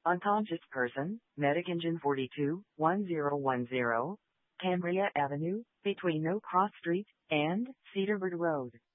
Unconscious person, Medic Engine 42, 1010, Cambria Avenue, between No Cross Street and Cedarwood Road.